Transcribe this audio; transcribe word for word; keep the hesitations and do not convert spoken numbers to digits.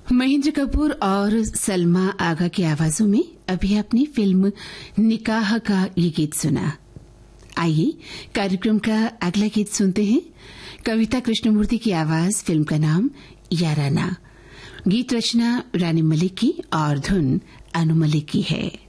महेंद्र कपूर और सलमा आगा की आवाजों में अभी आपने फिल्म निकाह का ये गीत सुना। आइए कार्यक्रम का अगला गीत सुनते हैं। कविता कृष्णमूर्ति की आवाज, फिल्म का नाम याराना। गीत रचना रानी मलिक की और धुन अनु मलिक की है।